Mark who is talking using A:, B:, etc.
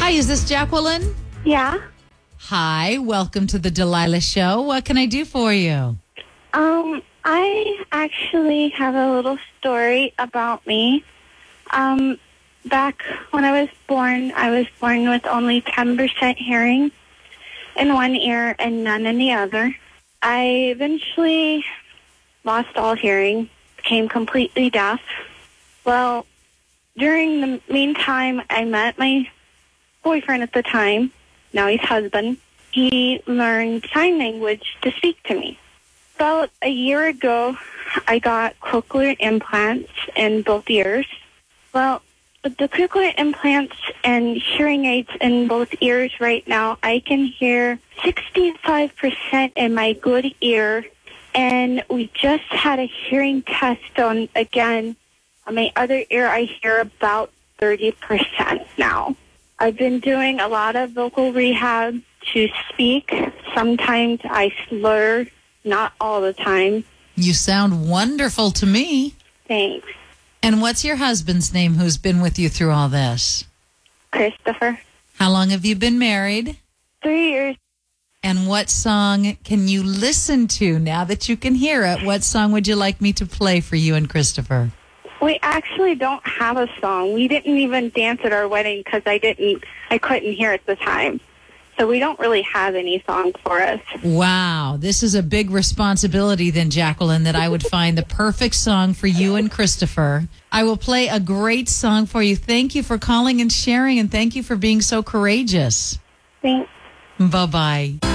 A: Hi, is this Jacqueline?
B: Yeah.
A: Hi, welcome to the Delilah Show. What can I do for you?
B: I actually have a little story about me. Back when I was born with only 10% hearing in one ear and none in the other. I eventually lost all hearing, became completely deaf. Well, during the meantime, I met my boyfriend at the time, now he's husband. He learned sign language to speak to me. About a year ago, I got cochlear implants in both ears. Well, with the cochlear implants and hearing aids in both ears right now, I can hear 65% in my good ear, and we just had a hearing test done again. On my other ear, I hear about 30% now. I've been doing a lot of vocal rehab to speak. Sometimes I slur, not all the time.
A: You sound wonderful to me.
B: Thanks.
A: And what's your husband's name who's been with you through all this?
B: Christopher.
A: How long have you been married?
B: 3 years.
A: And what song can you listen to now that you can hear it? What song would you like me to play for you and Christopher?
B: We actually don't have a song. We didn't even dance at our wedding because I couldn't hear at the time. So we don't really have any song for us.
A: Wow, this is a big responsibility then, Jacqueline, that I would find the perfect song for you and Christopher. I will play a great song for you. Thank you for calling and sharing, and thank you for being so courageous.
B: Thanks.
A: Bye-bye.